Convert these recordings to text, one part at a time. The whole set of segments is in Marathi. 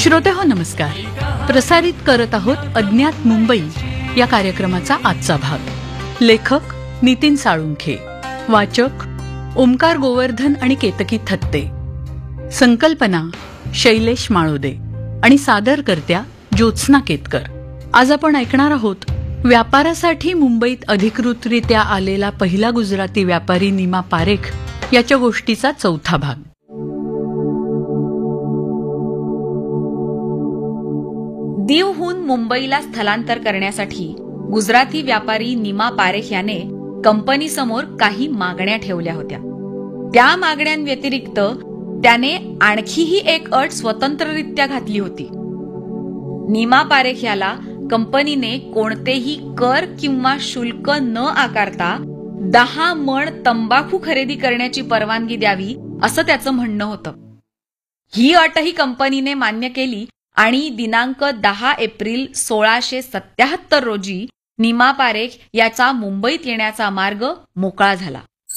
श्रोतेहो नमस्कार. प्रसारित करत आहोत अज्ञात मुंबई या कार्यक्रमाचा आजचा भाग. लेखक नितीन साळुंखे, वाचक ओमकार गोवर्धन आणि केतकी थत्ते, संकल्पना शैलेश माळोदे आणि सादरकर्त्या ज्योत्स्ना केतकर. आज आपण ऐकणार आहोत व्यापारासाठी मुंबईत अधिकृतरित्या आलेला पहिला गुजराती व्यापारी नीमा पारेख याच्या गोष्टीचा चौथा भाग. दीवहून मुंबईला स्थलांतर करण्यासाठी गुजराती व्यापारी नीमा पारेख याने कंपनीसमोर काही मागण्या ठेवल्या होत्या. त्या मागण्यांव्यतिरिक्त त्याने आणखीही एक अट स्वतंत्ररित्या घातली होती. नीमा पारेख याला कंपनीने कोणतेही कर किंवा शुल्क न आकारता 10 मण तंबाखू खरेदी करण्याची परवानगी द्यावी असं त्याचं म्हणणं होतं. ही अटही कंपनीने मान्य केली आणि दिनांक 10 एप्रिल 1677 रोजी नीमा पारेख याचा मुंबईत येण्याचा मार्ग मोकळा झाला.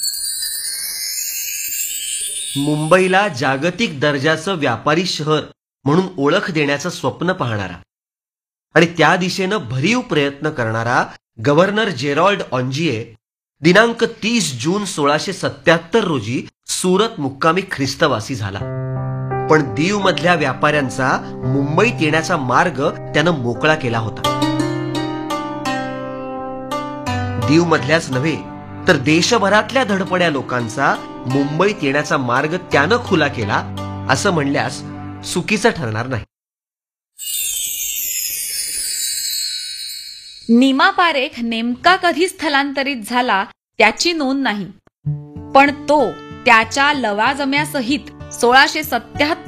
मुंबईला जागतिक दर्जाचं व्यापारी शहर म्हणून ओळख देण्याचं स्वप्न पाहणारा आणि त्या दिशेनं भरीव प्रयत्न करणारा गव्हर्नर जेरॉल्ड ऑन्जिये दिनांक 30 जून 1677 रोजी सुरत मुक्कामी ख्रिस्तवासी झाला. पण दीव मधल्या व्यापाऱ्यांचा मुंबईत येण्याचा मार्ग त्यानं मोकळा केला होता. दीव मधल्याच नव्हे तर देशभरातल्या धडपड्या लोकांचा मुंबईत येण्याचा मार्ग त्यानं खुला केला असं म्हणल्यास चुकीचं ठरणार नाही. नीमा पारेख नेमका कधी स्थलांतरित झाला त्याची नोंद नाही, पण तो त्याच्या लवाजम्यासहित 1677